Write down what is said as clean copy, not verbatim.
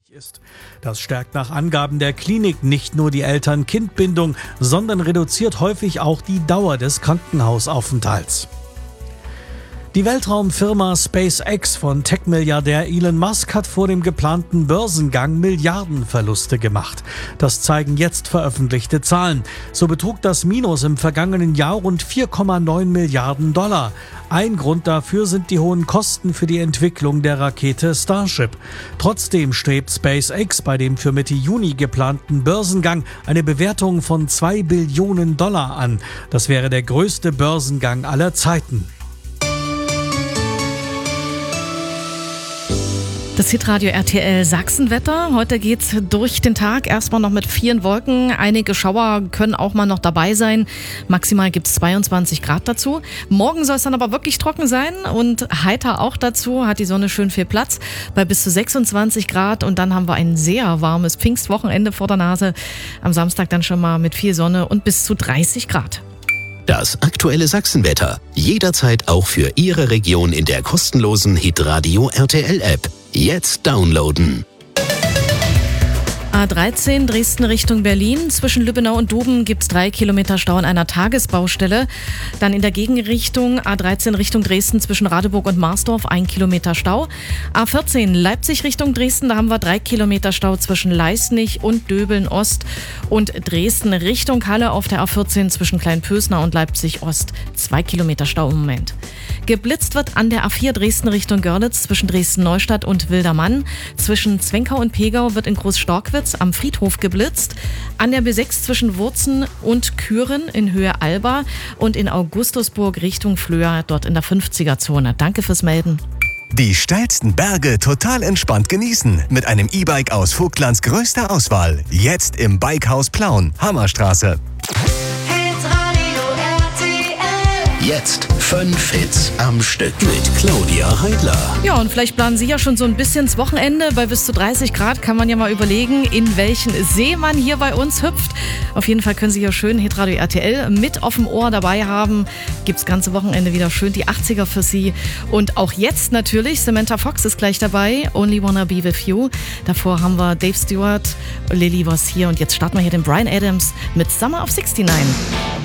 ist. Das stärkt nach Angaben der Klinik nicht nur die Eltern-Kind-Bindung, sondern reduziert häufig auch die Dauer des Krankenhausaufenthalts. Die Weltraumfirma SpaceX von Tech-Milliardär Elon Musk hat vor dem geplanten Börsengang Milliardenverluste gemacht. Das zeigen jetzt veröffentlichte Zahlen. So betrug das Minus im vergangenen Jahr rund 4,9 Milliarden $. Ein Grund dafür sind die hohen Kosten für die Entwicklung der Rakete Starship. Trotzdem strebt SpaceX bei dem für Mitte Juni geplanten Börsengang eine Bewertung von $2 Billionen an. Das wäre der größte Börsengang aller Zeiten. Das Hitradio RTL Sachsenwetter. Heute geht's durch den Tag erstmal noch mit vielen Wolken. Einige Schauer können auch mal noch dabei sein. Maximal gibt's 22 Grad dazu. Morgen soll es dann aber wirklich trocken sein und heiter auch dazu. Hat die Sonne schön viel Platz bei bis zu 26 Grad. Und dann haben wir ein sehr warmes Pfingstwochenende vor der Nase. Am Samstag dann schon mal mit viel Sonne und bis zu 30 Grad. Das aktuelle Sachsenwetter. Jederzeit auch für Ihre Region in der kostenlosen Hitradio RTL App. Jetzt downloaden. A13 Dresden Richtung Berlin. Zwischen Lübbenau und Duben gibt es 3 Kilometer Stau an einer Tagesbaustelle. Dann in der Gegenrichtung A13 Richtung Dresden zwischen Radeburg und Marsdorf 1 Kilometer Stau. A14 Leipzig Richtung Dresden, da haben wir 3 Kilometer Stau zwischen Leisnig und Döbeln Ost. Und Dresden Richtung Halle auf der A14 zwischen Kleinpösner und Leipzig Ost 2 Kilometer Stau im Moment. Geblitzt wird an der A4 Dresden Richtung Görlitz zwischen Dresden-Neustadt und Wildermann. Zwischen Zwenkau und Pegau wird in Großstorkwitz am Friedhof geblitzt. An der B6 zwischen Wurzen und Küren in Höhe Alba und in Augustusburg Richtung Flöa, dort in der 50er-Zone. Danke fürs Melden. Die steilsten Berge total entspannt genießen mit einem E-Bike aus Vogtlands größter Auswahl. Jetzt im Bikehaus Plauen, Hammerstraße. Jetzt 5 Hits am Stück mit Claudia Heidler. Ja, und vielleicht planen Sie ja schon so ein bisschen ins Wochenende. Bei bis zu 30 Grad kann man ja mal überlegen, in welchen See man hier bei uns hüpft. Auf jeden Fall können Sie ja schön Hitradio RTL mit auf dem Ohr dabei haben. Gibt's ganze Wochenende wieder schön die 80er für Sie. Und auch jetzt natürlich, Samantha Fox ist gleich dabei. Only Wanna Be With You. Davor haben wir Dave Stewart, Lily Was hier. Und jetzt starten wir hier den Bryan Adams mit Summer of '69.